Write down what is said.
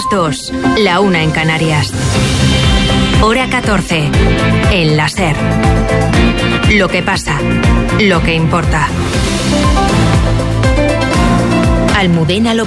2, la 1 en Canarias. Hora 14, en la SER. Lo que pasa, lo que importa. Almudena